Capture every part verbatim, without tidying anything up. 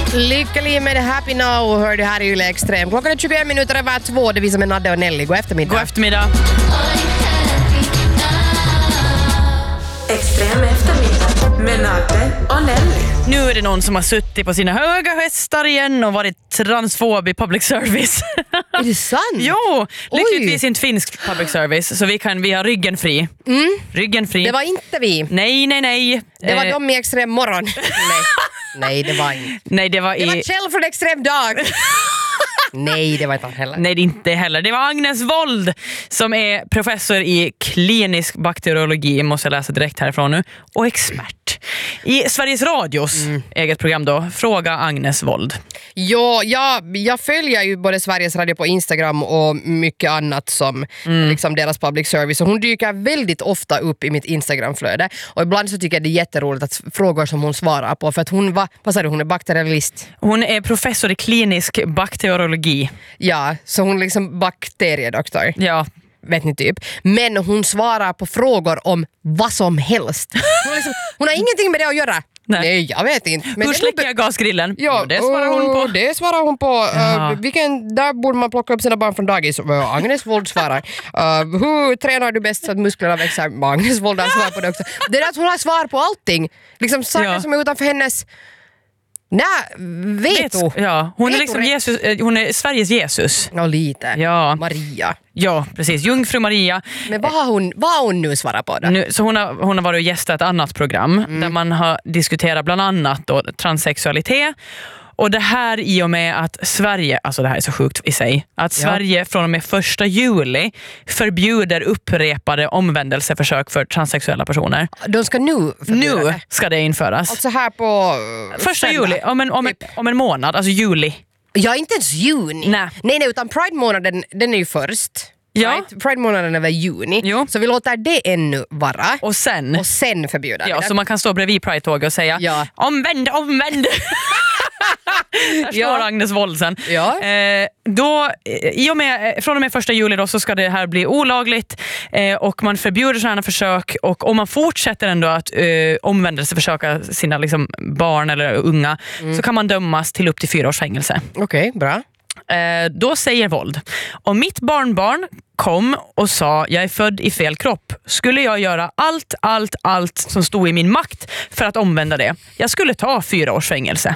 Lycklig med Happy Now hör du här i Yle Extrem. Klockan är tjugoen minuter över två. Det vi som är Nadde och Nelly. God eftermiddag. God eftermiddag. Extrem eftermiddag med Nadde och Nelly. Nu är det någon som har suttit på sina höga hästar igen och varit transfob i public service. Är det sant? Jo, lyckligtvis inte finsk public service, så vi kan vi har ryggen fri. Mm. Ryggen fri. Det var inte vi. Nej, nej, nej. Det var eh, de i Extrem morgon. Nej. Nej, det var inte. Nej, det var Det i... var Kjell från Extrem dag. Nej, det var inte han heller. Nej, det är inte heller. Det var Agnes Wold som är professor i klinisk bakteriologi, måste jag läsa direkt härifrån nu, och expert i Sveriges Radios mm. eget program då. Fråga Agnes Wold. Ja, jag, jag följer ju både Sveriges Radio på Instagram och mycket annat som mm. liksom deras public service, och hon dyker väldigt ofta upp i mitt Instagramflöde, och ibland så tycker jag det är jätteroligt att frågor som hon svarar på, för att hon var, vad sa du, hon är bakterialist. Hon är professor i klinisk bakteriologi. Ja, så hon är liksom bakteriedoktor. Ja. Vet ni typ. Men hon svarar på frågor om vad som helst. Hon, liksom, hon har ingenting med det att göra. Nej, Nej jag vet inte. Men hur släcker jag gasgrillen? Ja, jo, det svarar hon på. Det svarar hon på. Ja. Uh, vilken, där borde man plocka upp sina barn från dagis. Uh, Agnes Wold svarar. Uh, hur tränar du bäst så att musklerna växer? Agnes Wold har svar på det också. Det är att hon har svar på allting. Liksom saker ja. som är utanför hennes... Nej, vet du? Ja, hon vet är liksom Jesus, hon är Sveriges Jesus. Ja, lite. Ja. Maria. Ja, precis. Jungfru Maria. Men vad har hon, vad har hon nu svarat på då? Nu, så hon har, hon har varit och gästat ett annat program mm. där man har diskuterat bland annat då, transsexualitet. Och det här i och med att Sverige, alltså det här är så sjukt i sig, att Sverige ja. från och med första juli förbjuder upprepade omvändelseförsök för transsexuella personer. De ska nu förbjuda Nu det. ska det införas. Alltså här på... Första söndag. juli, om en, om, en, om en månad, alltså juli. Ja, inte ens juni. Nej, nej, nej utan Pride-månaden, den är ju först. Ja. Right? Pride-månaden är väl juni. Jo. Så vi låter det ännu vara. Och sen, och sen förbjuda ja, det. Så man kan stå bredvid Pride-tåget och säga ja. omvänd, omvänd. Där står ja. Agnes Wold sen. Ja. Eh, då, i och med, från och med första juli då, så ska det här bli olagligt eh, och man förbjuder sådana försök, och om man fortsätter ändå att eh, omvändelse försöka sina liksom, barn eller unga mm. så kan man dömas till upp till fyra års fängelse. Okej, okay, bra. Eh, då säger Wold: om mitt barnbarn kom och sa jag är född i fel kropp, skulle jag göra allt, allt, allt som stod i min makt för att omvända det. Jag skulle ta fyra års fängelse.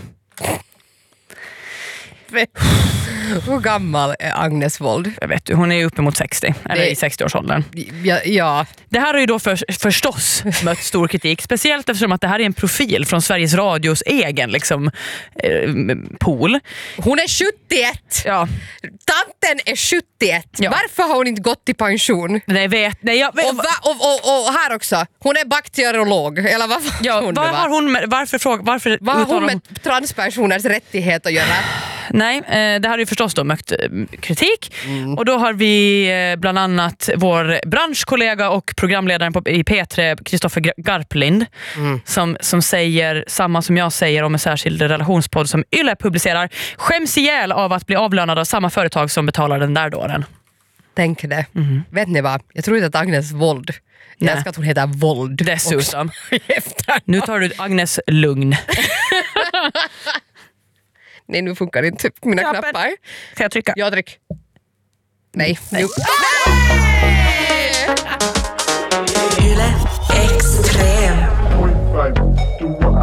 Hur gammal är Agnes Wold? Jag vet du, hon är uppemot sextio, eller det... i sextio-årsåldern. Ja, ja. Det här har ju då för, förstås mött stor kritik, speciellt eftersom att det här är en profil från Sveriges Radios egen liksom, eh, pool. Hon är sjuttioett! Ja. Tanten är sjuttioett! Ja. Varför har hon inte gått i pension? Nej, vet, nej, jag vet. Och, va, och, och, och här också, hon är bakteriolog, eller vad ja, hon vad har hon med, varför fråga, varför vad har hon med hon... transpersoners rättighet att göra? Nej, eh, det här är ju förstås då mött eh, kritik mm. och då har vi eh, bland annat vår branschkollega och programledaren på, i P tre, Kristoffer Garplind mm. som, som säger samma som jag säger om en särskild relationspodd som Yle publicerar: skäms ihjäl av att bli avlönad av samma företag som betalar den där dåren. Tänk det. Mm. Vet ni vad? Jag tror inte att Agnes Wold, jag älskar att hon heter Wold dessutom. Nu tar du Agnes lugn. Nej, nu funkar det inte mina Knappen. knappar. Ska jag trycka? Jag tryck. Nej. Nej. Nu. Yle Extrem.